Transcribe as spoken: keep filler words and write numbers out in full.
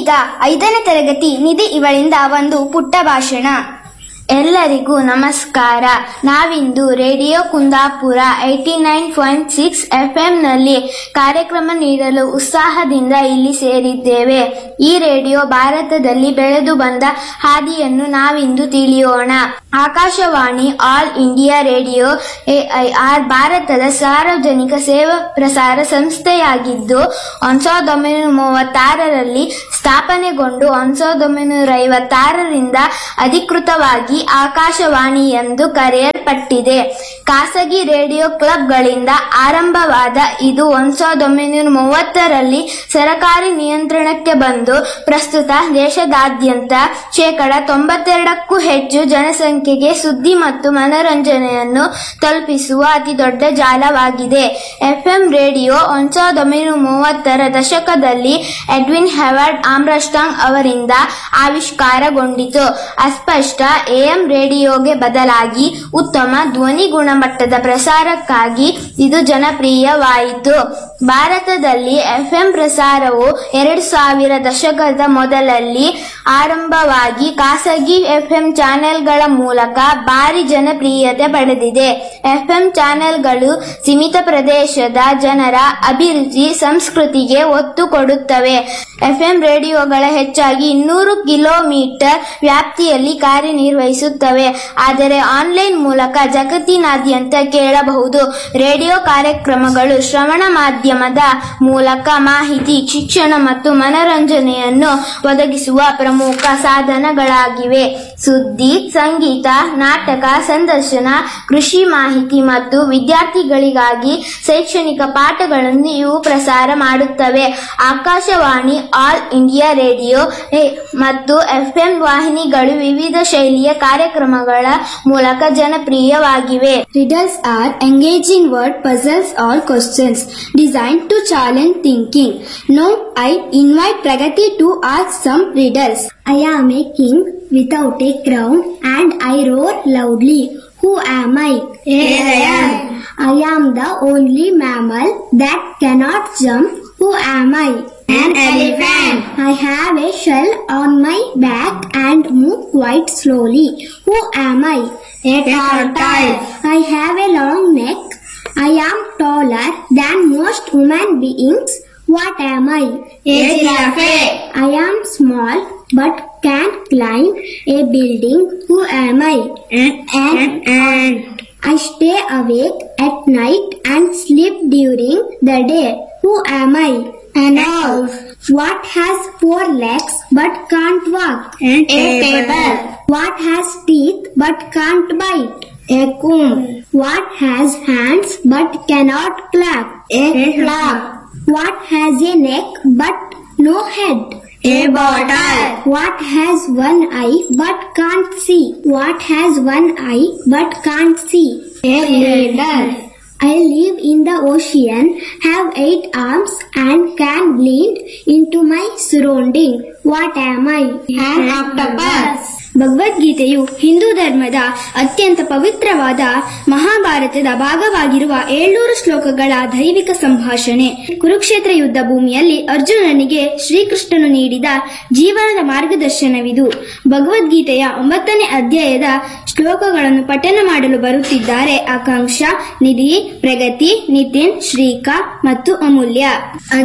ಈಗ ಐದನೇ ತರಗತಿ ನಿಧಿ ಇವಳಿಂದ ಒಂದು ಪುಟ್ಟ ಭಾಷಣ. ಎಲ್ಲರಿಗೂ ನಮಸ್ಕಾರ. ನಾವಿಂದು radio Kundapura eighty nine point six F M ನಲ್ಲಿ ಕಾರ್ಯಕ್ರಮ ನೀಡಲು ಉತ್ಸಾಹದಿಂದ ಇಲ್ಲಿ ಸೇರಿದ್ದೇವೆ. ಈ ರೇಡಿಯೋ ಭಾರತದಲ್ಲಿ ಬೆಳೆದು ಬಂದ ಹಾದಿಯನ್ನು ನಾವಿಂದು ತಿಳಿಯೋಣ. Akashvani all India radio AIR ಭಾರತದ ಸಾರ್ವಜನಿಕ ಸೇವಾ ಪ್ರಸಾರ ಸಂಸ್ಥೆಯಾಗಿದ್ದು ಒಂದ್ ಸಾವಿರದ ಒಂಬೈನೂರ ಮೂವತ್ತಾರರಲ್ಲಿ ಸ್ಥಾಪನೆಗೊಂಡು ಒಂದ್ ಸಾವಿರದ ಒಂಬೈನೂರ ಐವತ್ತಾರರಿಂದ ಅಧಿಕೃತವಾಗಿ ಆಕಾಶವಾಣಿ ಎಂದು ಕರೆಯಲ್ಪಟ್ಟಿದೆ. ಖಾಸಗಿ ರೇಡಿಯೋ ಕ್ಲಬ್ಗಳಿಂದ ಆರಂಭವಾದ ಇದು ಒಂದ್ ಸಾವಿರದ ಒಂಬೈನೂರ ಮೂವತ್ತರಲ್ಲಿ ಸರಕಾರಿ ನಿಯಂತ್ರಣಕ್ಕೆ ಬಂದು ಪ್ರಸ್ತುತ ದೇಶದಾದ್ಯಂತ ಶೇಕಡ ತೊಂಬತ್ತೆರಡಕ್ಕೂ ಹೆಚ್ಚು ಜನಸಂಖ್ಯೆಗೆ ಸುದ್ದಿ ಮತ್ತು ಮನರಂಜನೆಯನ್ನು ತಲುಪಿಸುವ ಅತಿ ದೊಡ್ಡ ಜಾಲವಾಗಿದೆ. ಎಫ್ಎಂ ರೇಡಿಯೋ ಒಂದ್ ಸಾವಿರದ ಒಂಬೈನೂರ ಮೂವತ್ತರ ದಶಕದಲ್ಲಿ ಎಡ್ವಿನ್ ಹೆವಾರ್ಡ್ ಆಮ್ಸ್ಟ್ರಾಂಗ್ ಅವರಿಂದ ಆವಿಷ್ಕಾರಗೊಂಡಿತು. ಅಸ್ಪಷ್ಟ ಎಎಂ ರೇಡಿಯೋಗೆ ಬದಲಾಗಿ ಉತ್ತಮ ಧ್ವನಿ ಗುಣಮಟ್ಟದ ಪ್ರಸಾರಕ್ಕಾಗಿ ಇದು ಜನಪ್ರಿಯವಾಯಿತು. ಭಾರತದಲ್ಲಿ ಎಫ್ಎಂ ಪ್ರಸಾರವು ಎರಡು ಸಾವಿರ ದಶಕದ ಮೊದಲಲ್ಲಿ ಆರಂಭವಾಗಿ ಖಾಸಗಿ ಎಫ್ಎಂ ಚಾನೆಲ್ಗಳ ಮೂಲಕ ಭಾರಿ ಜನಪ್ರಿಯತೆ ಪಡೆದಿದೆ. ಎಫ್ಎಂ ಚಾನೆಲ್ಗಳು ಸೀಮಿತ ಪ್ರದೇಶದ ಜನರ ಅಭಿರುಚಿ ಸಂಸ್ಕೃತಿಗೆ ಒತ್ತು ಕೊಡುತ್ತವೆ. ಎಫ್ಎಂ ರೇಡಿಯೋಗಳ ಹೆಚ್ಚಾಗಿ ಇನ್ನೂರು ಕಿಲೋಮೀಟರ್ ವ್ಯಾಪ್ತಿಯಲ್ಲಿ ಕಾರ್ಯನಿರ್ವಹಿಸುತ್ತವೆ, ಆದರೆ ಆನ್ಲೈನ್ ಮೂಲಕ ಜಗತ್ತಿನಾದ್ಯಂತ ಕೇಳಬಹುದು. ರೇಡಿಯೋ ಕಾರ್ಯಕ್ರಮಗಳು ಶ್ರವಣ ಮಾಧ್ಯಮದ ಮೂಲಕ ಮಾಹಿತಿ, ಶಿಕ್ಷಣ ಮತ್ತು ಮನರಂಜನೆಯನ್ನು ಒದಗಿಸುವ ಪ್ರಮುಖ ಸಾಧನಗಳಾಗಿವೆ. ಸುದ್ದಿ, ಸಂಗೀತ, ನಾಟಕ, ಸಂದರ್ಶನ, ಕೃಷಿ ಮಾಹಿತಿ ಮತ್ತು ವಿದ್ಯಾರ್ಥಿಗಳಿಗಾಗಿ ಶೈಕ್ಷಣಿಕ ಪಾಠಗಳನ್ನು ಇವು ಪ್ರಸಾರ ಮಾಡುತ್ತವೆ. ಆಕಾಶವಾಣಿ ಆಲ್ ಇಂಡಿಯಾ ರೇಡಿಯೋ ಮತ್ತು ಎಫ್ಎಂ ವಾಹಿನಿಗಳು ವಿವಿಧ ಶೈಲಿಯ ಕಾರ್ಯಕ್ರಮಗಳ ಮೂಲಕ ಜನಪ್ರಿಯವಾಗಿವೆ. Riddles are engaging word puzzles or questions designed to challenge thinking. Now I invite Pragati to ask some riddles. I am a king without a crown and I roar loudly. Who am I? A lion. I am the only mammal that cannot jump. Who am I? An elephant. I have a shell on my back and move quite slowly. Who am I? A tortoise. I have a long neck. I am taller than most human beings. What am I? A giraffe. I am small but can climb a building. Who am I? An ant. I stay awake at night and sleep during the day. Who am I? An owl. What has four legs but can't walk? A table. What has teeth but can't bite? A comb. What has hands but cannot clap? A clock. What has a neck but no head? A bottle. What has one eye but can't see? What has one eye but can't see? A ladder. I live in the ocean, have eight arms and can blend into my surrounding. What am I? An octopus. ಭಗವದ್ಗೀತೆಯು Hindu ಧರ್ಮದ ಅತ್ಯಂತ ಪವಿತ್ರವಾದ ಮಹಾಭಾರತದ ಭಾಗವಾಗಿರುವ ಏಳ್ನೂರು ಶ್ಲೋಕಗಳ ದೈವಿಕ ಸಂಭಾಷಣೆ. ಕುರುಕ್ಷೇತ್ರ ಯುದ್ಧ ಭೂಮಿಯಲ್ಲಿ ಅರ್ಜುನನಿಗೆ ಶ್ರೀಕೃಷ್ಣನು ನೀಡಿದ ಜೀವನದ ಮಾರ್ಗದರ್ಶನವಿದು. ಭಗವದ್ಗೀತೆಯ ಒಂಬತ್ತನೇ ಅಧ್ಯಾಯದ ಶ್ಲೋಕಗಳನ್ನು ಪಠನ ಮಾಡಲು ಬರುತ್ತಿದ್ದಾರೆ ಆಕಾಂಕ್ಷ, ನಿಧಿ, ಪ್ರಗತಿ, ನಿತಿನ್, ಶ್ರೀಕಾ ಮತ್ತು ಅಮೂಲ್ಯ.